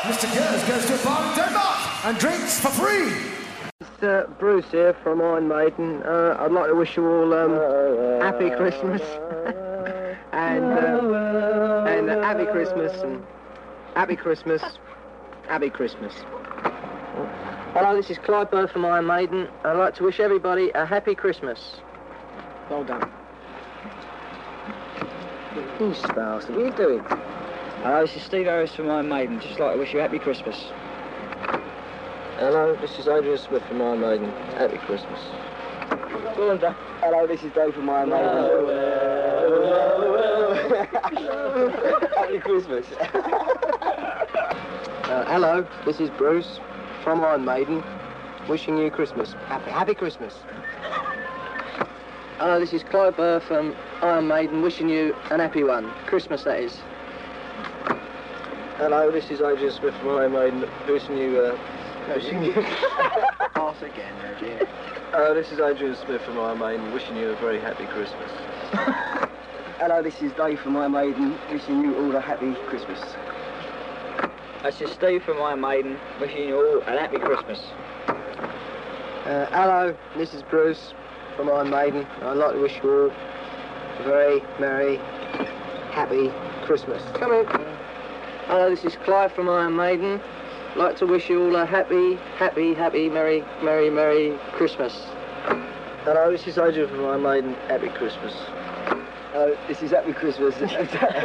Mr. Gers goes to a bar in Denmark and drinks for free. It's Bruce here from Iron Maiden. I'd like to wish you all happy Christmas and happy Christmas and happy Christmas, happy Christmas. Hello, this is Clive Burr from Iron Maiden. I'd like to wish everybody a happy Christmas. Well done. You spouse, what are you doing? Hello, this is Steve Harris from Iron Maiden. Just like to wish you a happy Christmas. Hello, this is Adrian Smith from Iron Maiden. Happy Christmas. Go on, Dave. Hello, this is Dave from Iron Maiden. Happy Christmas. Hello, this is Bruce from Iron Maiden. Wishing you Christmas. Happy Christmas. Hello, this is Clive Burr from Iron Maiden. Wishing you an happy one. Christmas, that is. Hello, this is Adrian Smith from Iron Maiden. Wishing you... Pass again, dear. This is Adrian Smith from Iron Maiden, wishing you a very happy Christmas. Hello, this is Dave from Iron Maiden, wishing you all a happy Christmas. This is Steve from Iron Maiden, wishing you all a happy Christmas. Hello, this is Bruce from Iron Maiden. I'd like to wish you all a very merry, happy Christmas. Come in. Hello, this is Clive from Iron Maiden. I'd like to wish you all a happy, merry Christmas. Hello, this is Adrian from Iron Maiden. Happy Christmas. This is Happy Christmas. This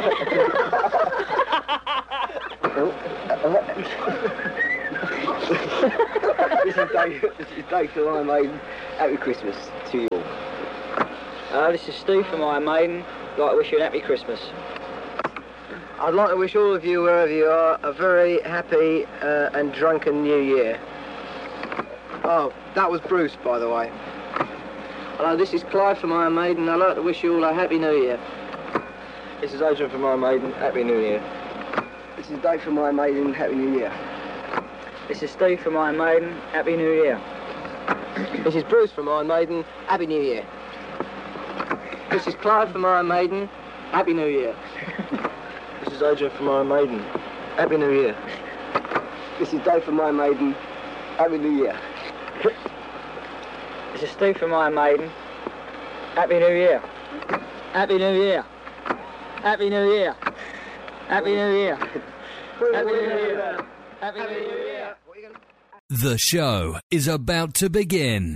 is Dave from Iron Maiden. Happy Christmas to you all. This is Steve from Iron Maiden. I'd like to wish you a happy Christmas. I'd like to wish all of you, wherever you are, a very happy and drunken New Year. Oh, that was Bruce, by the way. Hello, this is Clive from Iron Maiden. I'd like to wish you all a Happy New Year. This is Adrian from Iron Maiden. Happy New Year. This is Dave from Iron Maiden. Happy New Year. This is Steve from Iron Maiden. Happy New Year. This is Bruce from Iron Maiden. Happy New Year. This is Clive from Iron Maiden. Happy New Year. This is Adrian from Iron Maiden. Happy New Year. This is Dave from Iron Maiden. Happy New Year. This is Steve from Iron Maiden. Happy New Year. Happy New Year. Happy New Year. Happy New Year. Happy New Year. Happy New Year. The show is about to begin.